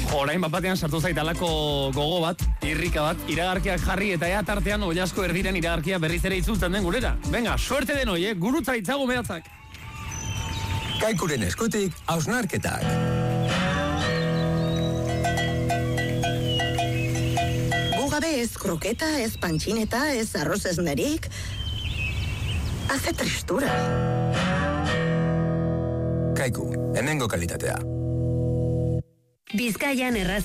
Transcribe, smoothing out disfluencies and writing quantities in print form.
Orain batean sartu zaitalako gogo bat, irrika bat, iragarkiak jarri eta ea tartean oilasko erdiren iragarkia berriz ere itzultzen den gurera. Venga, suerte denoi, gurutza itzago mehatzak. Kaikuren eskutik, hausnarketak. Gugabe ez kroketa, ez pantxineta, ez arroz esnerik. Hace tristura. Kaiku, hemengo kalitatea. Bizkaian